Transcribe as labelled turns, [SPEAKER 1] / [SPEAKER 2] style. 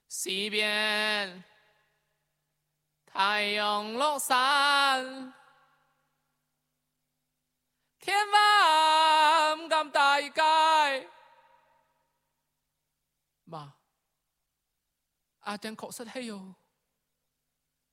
[SPEAKER 1] 西边太阳落山，天晚咁大街，嘛，阿正確實係喲。